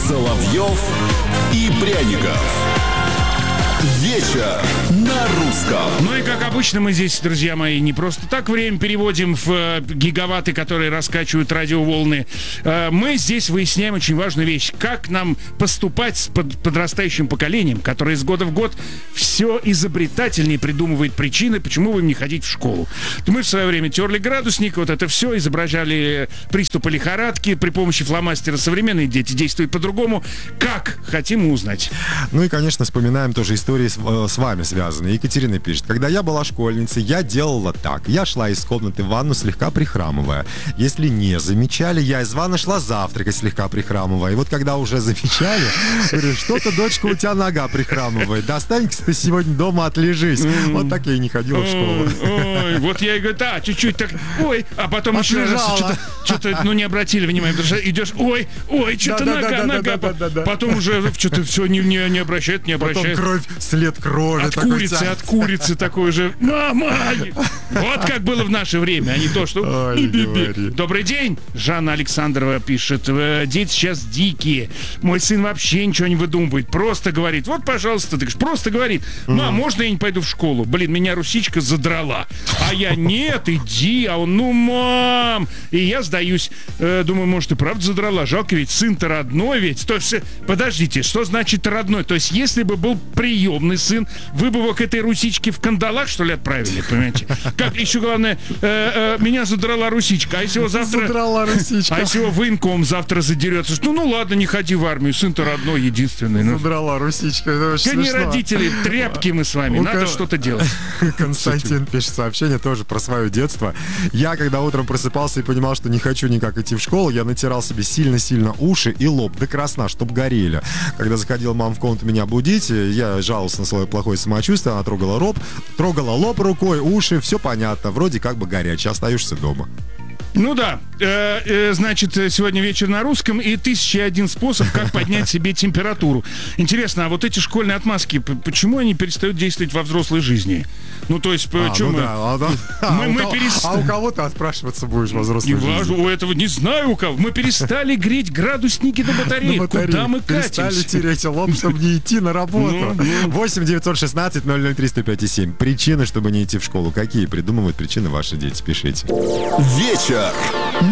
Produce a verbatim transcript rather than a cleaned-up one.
Соловьев и Пряников. Вечер на русском. Ну и как обычно мы здесь, друзья мои, не просто так время переводим в э, гигаватты, которые раскачивают радиоволны. Э, мы здесь выясняем очень важную вещь. Как нам поступать с под, подрастающим поколением, которое из года в год все изобретательнее придумывает причины, почему бы им не ходить в школу. Мы в свое время терли градусник, вот это все, изображали приступы лихорадки при помощи фломастера. Современные дети действуют по-другому. Как? Хотим узнать. Ну и, конечно, вспоминаем тоже историю с, э, с вами связанные. Екатерина пишет: когда я была школьницей, я делала так. Я шла из комнаты в ванну, слегка прихрамывая. Если не замечали, я из ванны шла завтракать, слегка прихрамывая. И вот когда уже замечали, говорю: что-то, дочка, у тебя нога прихрамывает. Да останься ты сегодня дома, отлежись. Вот так я и не ходила в школу. Ой, вот я и говорю, да, чуть-чуть так, ой, а потом еще раз что-то, что-то, ну, не обратили внимания, потому что идешь, ой, ой, что-то нога, нога, потом уже что-то все не, не, не обращает, не обращает. Потом кровь, след крови. От курицы, от курицы такой же. Мама! Вот как было в наше время, а не то, что... Ой, Добрый день, Жанна Александрова пишет. Дети сейчас дикие. Мой сын вообще ничего не выдумывает. Просто говорит, вот, пожалуйста, ты говоришь, просто говорит: мам, можно я не пойду в школу? Блин, меня русичка задрала. А я: нет, иди. А он: ну, мам. И я сдаюсь. Думаю, может, и правда задрала. Жалко, ведь сын-то родной ведь. То есть, подождите, что значит родной? То есть, если бы был приемный сын, вы бы его к этой русичке в кандалах, что ли, отправили, понимаете? Как еще главное, э, э, меня задрала русичка, а если его завтра... Задрала русичка. А если его военком завтра задерется, что ну, ну ладно, не ходи в армию, сын-то родной, единственный. Ну. Задрала русичка, это очень не смешно. Родители, тряпки мы с вами, надо что-то делать. Константин пишет сообщение тоже про свое детство. Я, когда утром просыпался и понимал, что не хочу никак идти в школу, я натирал себе сильно-сильно уши и лоб до красна, чтобы горели. Когда заходила мама в комнату меня будить, я жаловался на свое плохое самочувствие, она трогала лоб, трогала лоб рукой, уши, все понятно, вроде как бы горячий, остаешься дома. Ну да, э, э, значит, сегодня вечер на русском и тысяча и один способ, как поднять себе температуру. Интересно, а вот эти школьные отмазки, почему они перестают действовать во взрослой жизни? Ну, то есть, а, почему ну мы... Да, а, да. мы, а, мы у перест... а у кого ты отпрашиваться будешь во взрослой не жизни? Важно, у этого не знаю у кого. Мы перестали греть градусники на батарее. Куда мы катимся? Перестали тереть лоб, чтобы не идти на работу. восемь девятьсот шестнадцать ноль ноль три сто пять семь. Причины, чтобы не идти в школу. Какие придумывают причины ваши дети? Пишите. Вечер